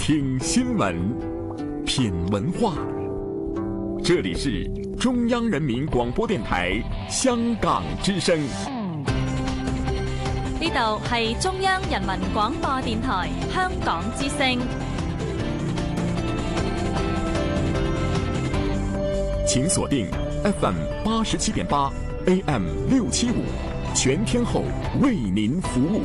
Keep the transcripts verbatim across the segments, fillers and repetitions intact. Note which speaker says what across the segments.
Speaker 1: 聽新聞，品文化。這裡是中央人民廣播電台香港之聲。
Speaker 2: 呢度係中央人民廣播電台香港之聲。
Speaker 1: 請鎖定 F M 八十七點八 A M 六七五，全天候為您服務。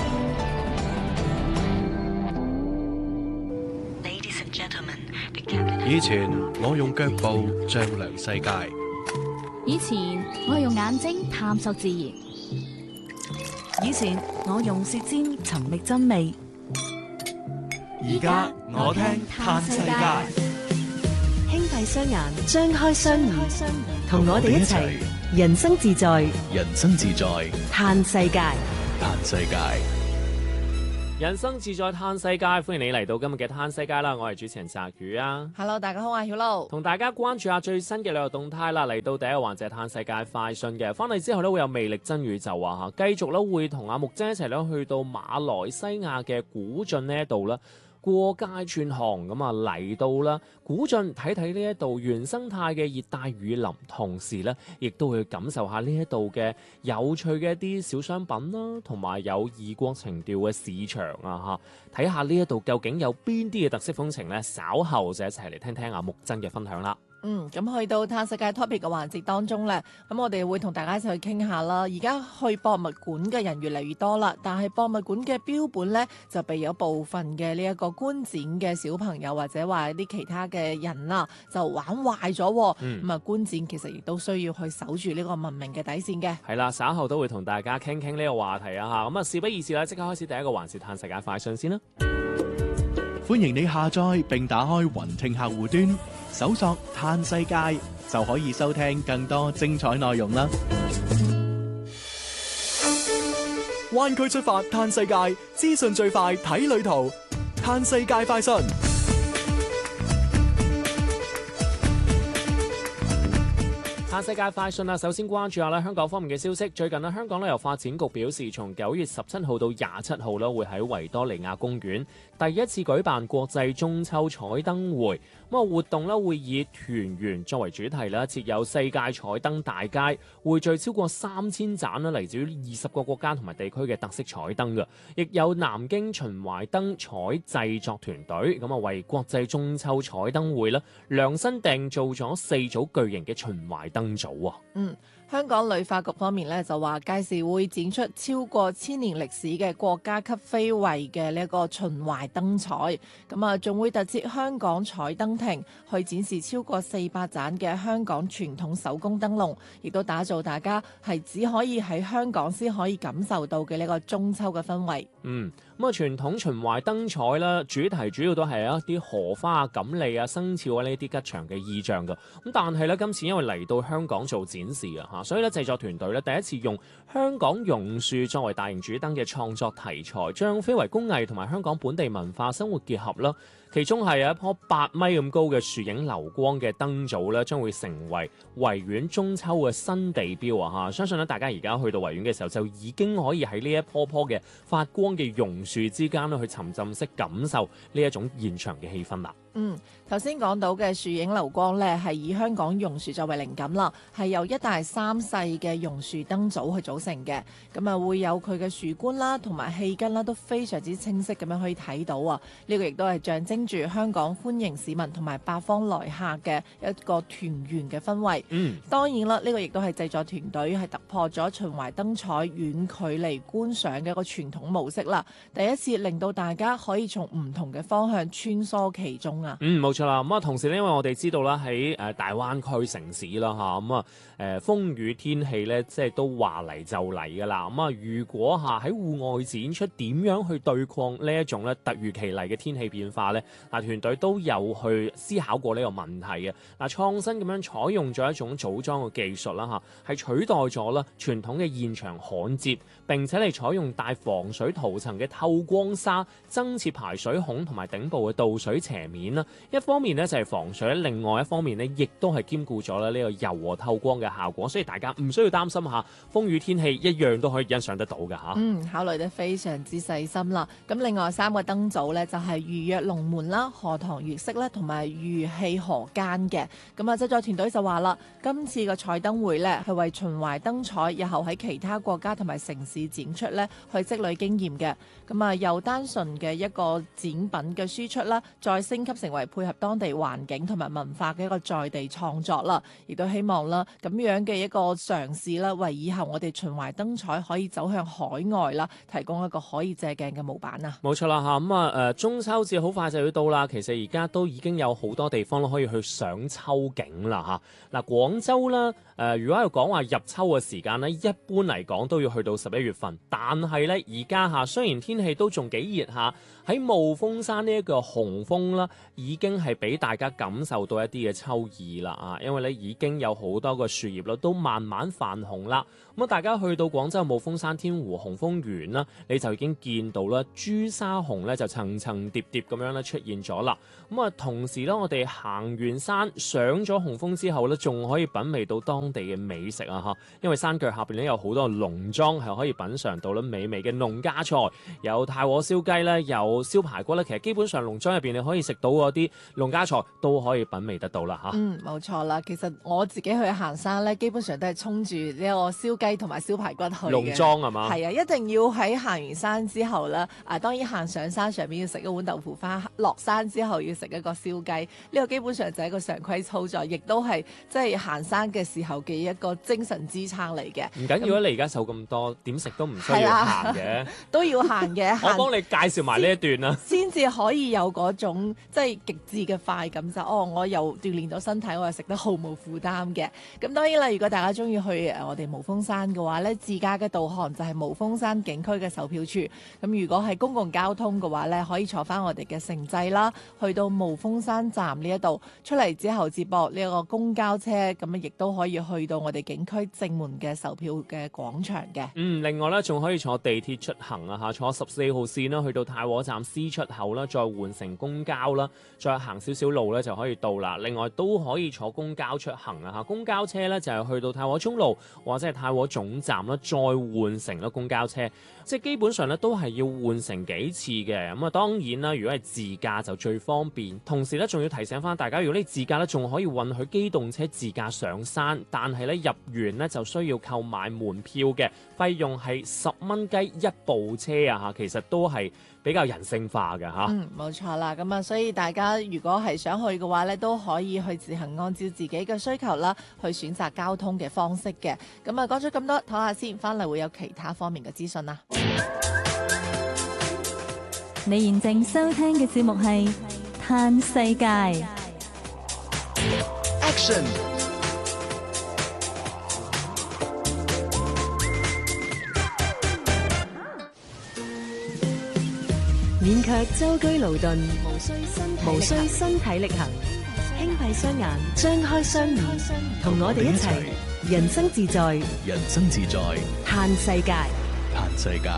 Speaker 3: 以前我用腳步丈量世界，
Speaker 4: 以前我用眼睛探索自然，
Speaker 5: 以前我用舌尖尋覓真味，
Speaker 3: 而家我聽嘆世界。
Speaker 6: 輕閉雙眼，張開雙耳，同我哋一齊人生自在，
Speaker 3: 人生自在
Speaker 6: 嘆世界，
Speaker 3: 嘆世界。
Speaker 7: 人生自在嘆世界，歡迎你嚟到今日嘅嘆世界啦！我係主持人澤宇啊。
Speaker 8: Hello， 大家好啊，曉露，
Speaker 7: 同大家關注下最新嘅旅遊動態啦。嚟到第一個環節嘆世界快訊嘅，翻嚟之後咧會有魅力真宇宙啊嚇，繼續咧會同阿木姐一齊咧去到馬來西亞嘅古晉呢一度啦。過街串巷咁啊嚟到啦，古晉睇睇呢一度原生態嘅熱帶雨林，同時咧亦都會感受下呢一度嘅有趣嘅一啲小商品啦，同埋有異國情調嘅市場啊嚇，睇下呢一度究竟有邊啲嘅特色風情咧，稍後就一齊嚟聽聽阿木真嘅分享啦。
Speaker 8: 嗯，咁去到嘆世界 topic 嘅環節當中咧，咁我哋會同大家一齊去傾下啦。而家去博物館嘅人越嚟越多啦，但係博物館嘅標本咧就被有部分嘅呢一個觀展嘅小朋友或者話啲其他嘅人啦，就玩壞咗。咁啊、嗯，觀展其實亦都需要去守住呢個文明嘅底線嘅。係啦，
Speaker 7: 稍後都會同大家傾傾呢個話題啊嚇。咁啊，事不宜遲啦，即刻開始第一個環節嘆世界快訊先啦。
Speaker 3: 歡迎你下載並打開雲聽客戶端，搜索嘆世界就可以收聽更多精彩內容啦。灣區出發嘆世界，資訊最快睇旅途，嘆世界快訊。
Speaker 7: 嘆世界快訊啊，首先關注下咧香港方面嘅消息。最近咧，香港旅遊發展局表示，從九月十七號到廿七號咧，會喺維多利亞公園第一次舉辦國際中秋彩燈會。咁啊，活動咧會以團圓作為主題啦，設有世界彩燈大街，匯聚超過三千盞啦，嚟自於二十個國家同埋地區嘅特色彩燈嘅，亦有南京秦淮燈彩製作團隊咁啊，為國際中秋彩燈會咧量身訂造咗四組巨型嘅秦淮燈組啊。
Speaker 8: 嗯。香港旅發局方面咧就話，屆時會展出超過千年歷史嘅國家級非遺嘅呢一個秦淮燈彩，咁啊仲會特設香港彩燈亭，去展示超過四百盞嘅香港傳統手工燈籠，亦都打造大家係只可以喺香港先可以感受到嘅呢個中秋嘅氛圍。
Speaker 7: 嗯，咁啊傳統秦淮燈彩啦，主題主要都係一啲荷花啊、錦鯉啊、生肖啊呢啲吉祥嘅意象㗎。咁但係咧，今次因為嚟到香港做展示啊嚇，所以咧製作團隊咧第一次用香港榕樹作為大型主燈嘅創作題材，將非遺工藝同埋香港本地文化生活結合啦。其中係有一棵八米咁高嘅樹影流光嘅燈組咧，將會成為維園中秋嘅新地標啊！嚇，相信咧大家而家去到維園嘅時候，就已經可以喺呢一棵棵嘅發光嘅榕樹之間咧，去沉浸式感受呢一種現場嘅氣氛啦。
Speaker 8: 嗯，頭先講到嘅樹影流光咧，係以香港榕樹作為靈感啦，係由一大三細嘅榕樹燈組去組成嘅。咁啊，會有佢嘅樹冠啦，同埋氣根啦，都非常之清晰咁樣可以睇到啊！呢個亦都係象徵住香港歡迎市民同埋八方來客嘅一個團圓嘅氛圍。嗯，當然啦，呢個亦都係製作團隊係突破咗秦淮燈彩遠距離觀賞嘅一個傳統模式啦，第一次令到大家可以從唔同嘅方向穿梭其中。
Speaker 7: 嗯，冇錯啦。咁啊，同時咧，因為我哋知道啦，喺誒大灣區城市啦嚇，咁啊誒風雨天氣咧，即係都話嚟就嚟噶啦。咁啊，如果嚇喺戶外展出點樣去對抗呢一種咧突如其來嘅天氣變化咧？嗱，團隊都有去思考過呢個問題嘅。嗱，創新咁樣採用咗一種組裝嘅技術啦嚇，係取代咗啦傳統嘅現場焊接，並且嚟採用帶防水塗層嘅透光紗，增設排水孔同埋頂部嘅導水斜面。一方面咧就係防水，另外一方面咧亦都係兼顧咗咧呢個柔和透光嘅效果，所以大家唔需要擔心下風雨天氣，一樣都可以欣賞得到㗎嚇。
Speaker 8: 嗯，考慮得非常之細心啦。咁另外三個燈組呢，就係如約龍門啦、荷塘月色啦同埋御氣河間嘅。咁啊，製作團隊就話啦，今次嘅彩燈會呢，係為秦淮燈彩日後喺其他國家同埋城市展出呢，去積累經驗嘅。咁啊，由單純嘅一個展品嘅輸出啦，再升級成為配合當地環境同埋文化嘅一個在地創作啦。亦都希望啦，咁樣嘅一個嘗試啦，為以後我哋秦淮燈彩可以走向海外啦，提供一個可以借鏡嘅模板啊！
Speaker 7: 冇錯啦嚇，咁啊誒中秋節好快就要到啦，其實而家都已經有好多地方都可以去賞秋景啦嚇。嗱，廣州啦，誒如果係講話入秋嘅時間呢，一般嚟講都要去到十一月份，但係呢，而家嚇雖然天氣都仲幾熱下，喺霧峰山呢一個紅峰啦，已經係俾大家感受到一啲嘅秋意啦啊，因為咧已經有好多個樹葉啦都慢慢泛紅啦。咁啊，大家去到廣州霧峰山天湖紅楓園啦，你就已經見到啦，朱砂紅咧就層層疊疊咁樣咧出現咗啦。咁啊，同時咧，我哋行完山上咗紅峰之後咧，仲可以品味到當地嘅美食啊！嚇，因為山腳下邊咧有好多農莊係可以品嚐到咧美味嘅農家菜，有太和燒雞咧，有燒排骨咧。其實基本上農莊入邊你可以食到嗰啲農家菜都可以品味得到啦！嚇。嗯，
Speaker 8: 冇錯啦。其實我自己去行山咧，基本上都係衝住呢個燒雞同埋燒排骨去嘅。
Speaker 7: 農莊係嘛？
Speaker 8: 係啊，一定要喺行完山之後咧，啊當然行上山上面要食一碗豆腐花，落山之後要食一個燒雞，呢、這個基本上就係一個常規操作，亦都係即係行山嘅時候嘅一個精神支撐嚟嘅。
Speaker 7: 唔緊要啊，你而家瘦咁多，點食都唔需要行嘅，
Speaker 8: 都要行嘅。
Speaker 7: 我幫你介紹埋呢一段啦，
Speaker 8: 先至可以有嗰種即係極致嘅快感就哦，我又鍛鍊到身體，我又食得毫無負擔嘅。咁當然啦，如果大家中意去誒我哋霧峰山嘅話咧，自駕嘅導航就係霧峰山景區嘅售票處。咁如果係公共交通嘅話咧，可以坐翻我哋嘅城際啦，去到霧峰山站呢一度出嚟之後接駁呢一個公交車，咁啊亦都可以去到我哋景區正門嘅售票嘅廣場嘅。
Speaker 7: 嗯，另外咧仲可以坐地鐵出行啊嚇，坐十四號線啦，去到太和站 C 出口啦，再換乘公交啦，再行少少路咧就可以到啦。另外都可以坐公交出行啊嚇，公交車咧就係去到太和中路或者係太和總站啦，再換乘啦公交車，即係基本上咧都係要換乘幾次嘅。咁啊當然啦，如果係自駕就最方便。同時咧仲要提醒翻大家，如果你自駕咧仲可以允許機動車自駕上山，但係咧入園咧就需要購買門票嘅，費用係十蚊雞一部車啊嚇，其實都係比較人性化嘅嚇。
Speaker 8: 嗯，冇錯啦。咁啊，所以大家如果係想去嘅話咧，都可以去自行按照自己嘅需求啦，去選擇交通嘅方式嘅。咁啊，講咗咁多，唞下先，翻嚟會有其他方面嘅資訊啦。
Speaker 2: 你現正收聽嘅節目係《嘆世界》。
Speaker 3: Action！
Speaker 6: 免卻舟車勞頓，無需身無需身體力行，輕閉雙眼，張開雙耳，同我哋一齊人生自在，
Speaker 3: 人生自在，
Speaker 6: 嘆世界，
Speaker 3: 嘆世界。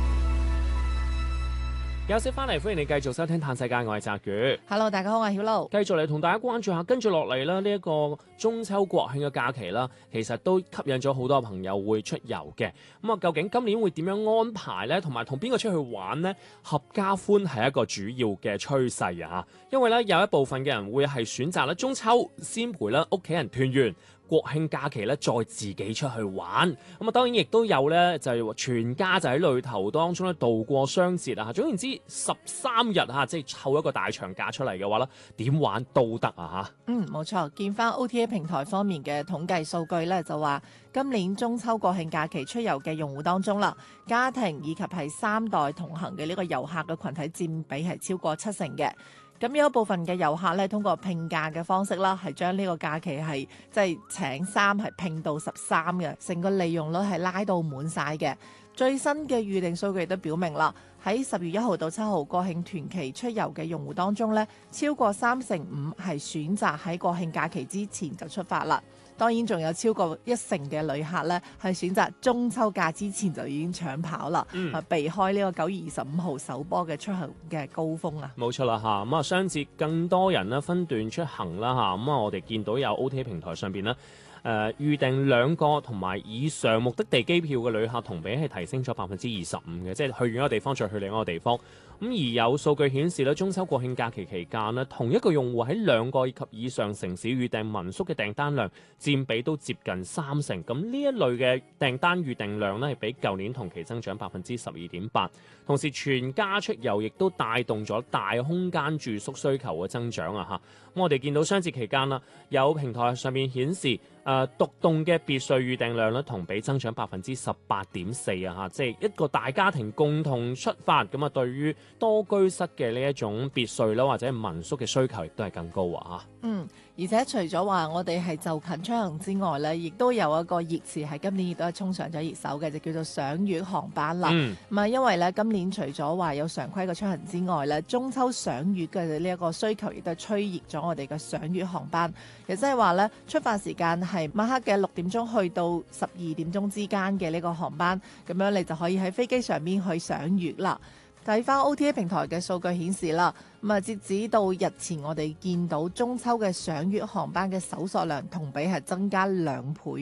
Speaker 7: 休息翻嚟，歡迎你繼續收聽《嘆世界》，我係澤宇。
Speaker 8: Hello， 大家好，我係曉露。
Speaker 7: 繼續嚟同大家關注下，跟住落嚟啦，呢一個中秋國慶嘅假期啦，其實都吸引咗好多朋友會出遊嘅。咁啊，究竟今年會點樣安排呢？同埋同邊個出去玩呢？合家歡係一個主要嘅趨勢啊！因為咧有一部分嘅人會係選擇咧中秋先陪咧屋企人團圓。國慶假期咧，再自己出去玩，咁啊當然亦都有咧，就係話全家就喺旅途當中咧度過雙節啊！總言之，十三日嚇，即係湊一個大長假出嚟嘅話咧，點玩都得啊嚇！
Speaker 8: 嗯，冇錯，見翻 O T A 平台方面嘅統計數據咧，就話今年中秋國慶假期出遊嘅用戶當中啦，家庭以及係三代同行嘅呢個遊客嘅群體佔比係超過七成嘅。咁有一部分嘅遊客咧，通過拼假嘅方式啦，係將呢個假期係即係請三係拼到十三嘅，成個利用率係拉到滿晒嘅。最新嘅預訂數據都表明啦，喺十月一號到七號國慶團期出遊嘅用戶當中咧，超過三成五係選擇喺國慶假期之前就出發啦。當然仲有超過一成嘅旅客咧，係選擇中秋假之前就已經搶跑啦，嗯、避開呢個九月二十五號首波嘅出行嘅高峰啊！
Speaker 7: 冇錯啦嚇，咁啊雙節更多人咧分段出行啦嚇，咁啊我哋見到有 O T A 平台上邊咧。 誒預訂兩個同埋以上目的地機票嘅旅客同比係提升咗百分之二十五嘅，即係去完一個地方再去另一個地方。咁而有數據顯示咧，中秋國慶假期期間咧，同一個用戶喺兩個及以上城市預訂民宿嘅訂單量佔比都接近三成。咁呢一類嘅訂單預訂量咧，係比舊年同期增長百分之十二點八。同時全家出遊亦都帶動咗大空間住宿需求嘅增長啊！嚇，咁我哋見到雙節期間啦，有平台上面顯示，誒、呃、獨棟嘅別墅預訂量咧，同比增長百分之十八點四啊！嚇，即係一個大家庭共同出發咁啊，對於多居室嘅呢一種別墅啦或者民宿嘅需求亦都係更高啊！嚇，
Speaker 8: 嗯。而且除咗話我哋係就近出行之外咧，亦都有一個熱詞係今年亦都係衝上咗熱搜嘅，就叫做賞月航班啦。咁啊、嗯，因為咧今年除咗話有常規嘅出行之外咧，中秋賞月嘅呢一個需求亦都係吹熱咗我哋嘅賞月航班。亦即係話咧，出發時間係晚黑嘅六點鐘去到十二點鐘之間嘅呢個航班，咁樣你就可以喺飛機上面去賞月啦。睇翻 O T A 平台嘅數據顯示啦，咁啊截止到日前，我哋見到中秋嘅賞月航班嘅搜索量同比係增加兩倍。